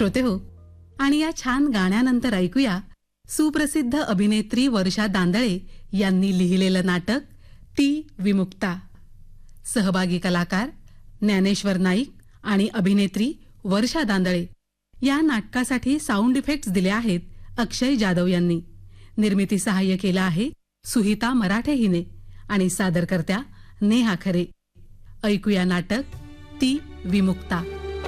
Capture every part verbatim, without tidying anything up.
श्रोते हो, आणि या छान गाण्यानंतर ऐकूया सुप्रसिद्ध अभिनेत्री वर्षा दांदळे यांनी लिहिलेलं नाटक ती विमुक्ता. सहभागी कलाकार ज्ञानेश्वर नाईक आणि अभिनेत्री वर्षा दांदळे. या नाटकासाठी साऊंड इफेक्ट्स दिले आहेत अक्षय जाधव यांनी. निर्मिती सहाय्य केलं आहे सुहिता मराठे हिने आणि सादरकर्त्या नेहा खरे. ऐकूया नाटक ती विमुक्ता.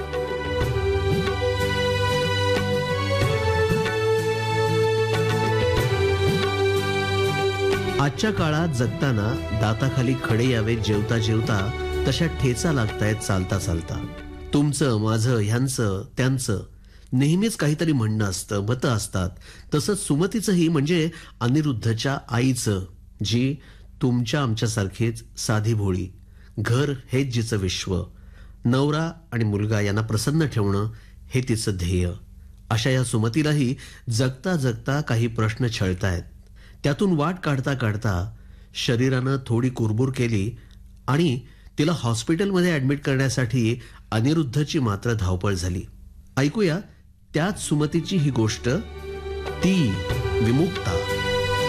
आजच्या काळात जगताना दाताखाली खडे यावेत जेवता जेवता तशा ठेचा लागतायत चालता चालता. तुमचं माझं ह्यांचं त्यांचं नेहमीच काहीतरी म्हणणं असतं, मतं असतात. तसंच सुमतीचंही म्हणजे अनिरुद्धच्या आईचं, जी तुमच्या आमच्यासारखीच साधी भोळी. घर हेच जिचं विश्व. नवरा आणि मुलगा यांना प्रसन्न ठेवणं हे तिचं ध्येय. अशा या सुमतीलाही जगता जगता काही प्रश्न छळतायत. त्यातून वाट काढता काढता शरीरानं थोडी कुरबुर केली आणि तिला हॉस्पिटलमध्ये ऍडमिट करण्यासाठी अनिरुद्धची मात्र धावपळ झाली. ऐकूया त्याच सुमतीची ही गोष्ट ती विमुक्ता.